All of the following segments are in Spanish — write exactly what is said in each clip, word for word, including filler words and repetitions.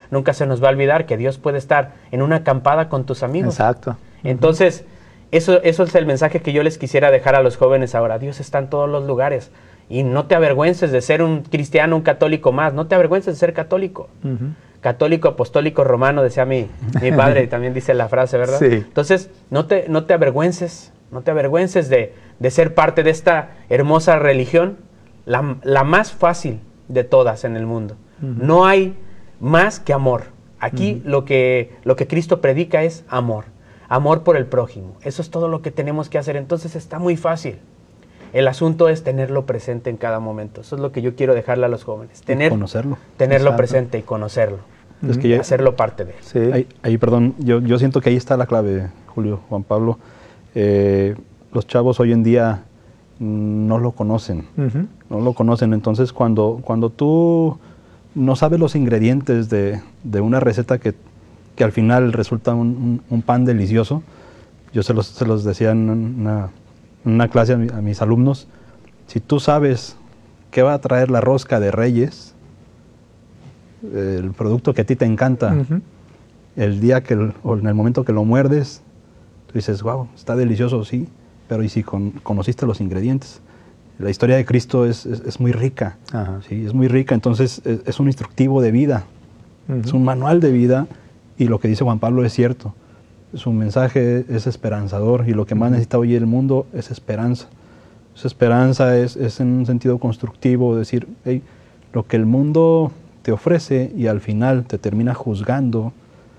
nunca se nos va a olvidar que Dios puede estar en una acampada con tus amigos. Exacto. Entonces, eso, eso es el mensaje que yo les quisiera dejar a los jóvenes ahora. Dios está en todos los lugares. Y no te avergüences de ser un cristiano, un católico más. No te avergüences de ser católico. Uh-huh. Católico, apostólico, romano, decía mi, mi padre, también dice la frase, ¿verdad? Sí. Entonces, no te, no te avergüences, no te avergüences de, de ser parte de esta hermosa religión, la, la más fácil de todas en el mundo. Uh-huh. No hay más que amor. Aquí uh-huh. lo que, lo que Cristo predica es amor. Amor por el prójimo. Eso es todo lo que tenemos que hacer. Entonces está muy fácil. El asunto es tenerlo presente en cada momento. Eso es lo que yo quiero dejarle a los jóvenes. Tener, conocerlo. Tenerlo Exacto. presente y conocerlo. Es que ya, hacerlo parte de él. Sí. Ahí, ahí, perdón, yo, yo siento que ahí está la clave, Julio, Juan Pablo. Eh, los chavos hoy en día no lo conocen. Uh-huh. No lo conocen. Entonces, cuando, cuando tú no sabes los ingredientes de, de una receta que que al final resulta un, un, un pan delicioso. Yo se los, se los decía en una, en una clase a, mi, a mis alumnos, si tú sabes qué va a traer la rosca de Reyes, el producto que a ti te encanta, uh-huh. el día que, el, o en el momento que lo muerdes, tú dices, wow, está delicioso, sí, pero ¿y si con, conociste los ingredientes? La historia de Cristo es, es, es muy rica, uh-huh. ¿sí? Es muy rica, entonces es, es un instructivo de vida, uh-huh. es un manual de vida. Y lo que dice Juan Pablo es cierto. Su mensaje es esperanzador y lo que más necesita hoy el mundo es esperanza. Esa esperanza es, es en un sentido constructivo, decir, hey, lo que el mundo te ofrece y al final te termina juzgando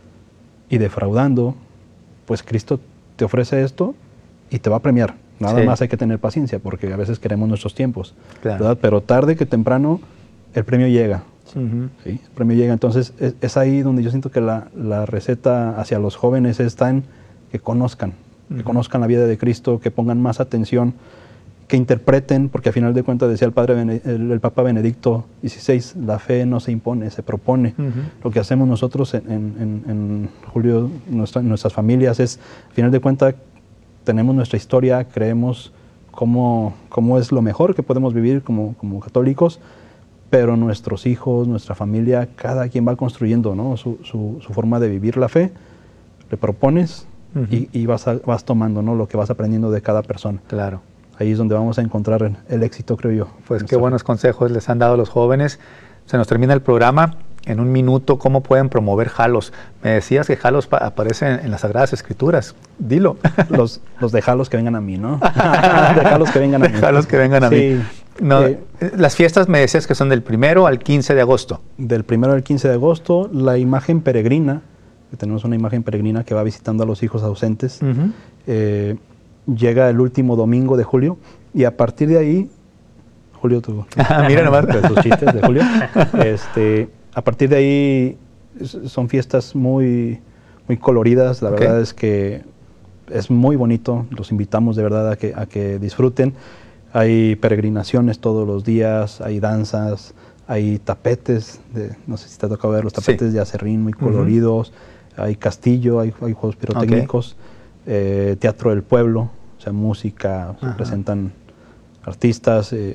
y defraudando, pues Cristo te ofrece esto y te va a premiar. Nada sí. más hay que tener paciencia porque a veces queremos nuestros tiempos, claro. ¿verdad? Pero tarde que temprano el premio llega. Uh-huh. ¿sí? El premio llega, entonces es, es ahí donde yo siento que la, la receta hacia los jóvenes está en que conozcan, uh-huh. que conozcan la vida de Cristo, que pongan más atención, que interpreten, porque a final de cuentas decía el padre Bene, el, el Papa Benedicto dieciséis, la fe no se impone, se propone. Uh-huh. Lo que hacemos nosotros en, en, en Julio, nuestra, nuestras familias es, a final de cuentas tenemos nuestra historia, creemos cómo, cómo es lo mejor que podemos vivir como, como católicos, pero nuestros hijos, nuestra familia, cada quien va construyendo, ¿no? su, su, su forma de vivir la fe, le propones uh-huh. y, y vas, a, vas tomando, ¿no? lo que vas aprendiendo de cada persona. Claro. Ahí es donde vamos a encontrar el, el éxito, creo yo. Pues qué buenos consejos les han dado a los jóvenes. Se nos termina el programa. En un minuto, ¿cómo pueden promover Jalos? Me decías que Jalos pa- aparece en, en las Sagradas Escrituras. Dilo. Los, los de Jalos que vengan a mí, ¿no? De Jalos que vengan a mí. De Jalos que vengan a sí. mí. No, eh, las fiestas me decías que son del primero al quince de agosto. Del primero al quince de agosto, la imagen peregrina, que tenemos una imagen peregrina que va visitando a los hijos ausentes, uh-huh. eh, llega el último domingo de julio y a partir de ahí, Julio, tú, mira nomás tus chistes de Julio, este, a partir de ahí son fiestas muy, muy coloridas, la okay. verdad es que es muy bonito, los invitamos de verdad a que, a que disfruten. Hay peregrinaciones todos los días, hay danzas, hay tapetes, de, no sé si te ha tocado ver los tapetes sí. de acerrín muy coloridos, uh-huh. hay castillo, hay, hay juegos pirotécnicos, okay. eh, teatro del pueblo, o sea, música, uh-huh. se presentan artistas eh,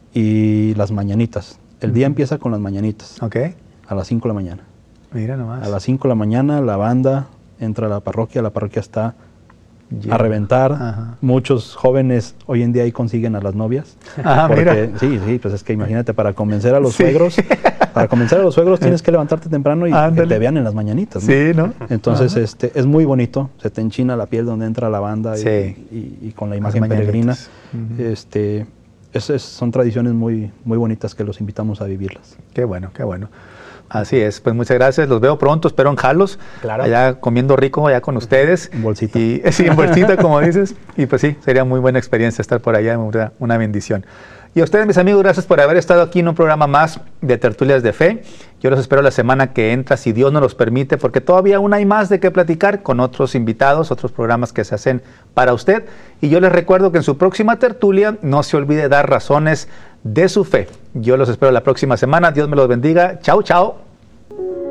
y las mañanitas. El uh-huh. día empieza con las mañanitas, okay. a las cinco de la mañana. Mira nomás. A las cinco de la mañana la banda entra a la parroquia, la parroquia está yeah. a reventar. Ajá. Muchos jóvenes hoy en día ahí consiguen a las novias. Ah, porque, mira. Sí, sí, pues es que imagínate, para convencer a los sí. suegros, para convencer a los suegros tienes que levantarte temprano y Ándale. que te vean en las mañanitas, ¿no? Sí, ¿no? Entonces este, es muy bonito, se te enchina la piel donde entra la banda sí. y, y, y con la imagen peregrina. Uh-huh. Este, es, es, son tradiciones muy, muy bonitas que los invitamos a vivirlas. Qué bueno, qué bueno. Así es, pues muchas gracias, los veo pronto, espero en Jalos, claro. allá comiendo rico, allá con ustedes. En bolsita. Y, sí, en bolsita, como dices, y pues sí, sería muy buena experiencia estar por allá, una, una bendición. Y a ustedes, mis amigos, gracias por haber estado aquí en un programa más de Tertulias de Fe. Yo los espero la semana que entra, si Dios nos los permite, porque todavía aún hay más de qué platicar con otros invitados, otros programas que se hacen para usted. Y yo les recuerdo que en su próxima tertulia no se olvide dar razones de su fe. Yo los espero la próxima semana. Dios me los bendiga. Chao, chao.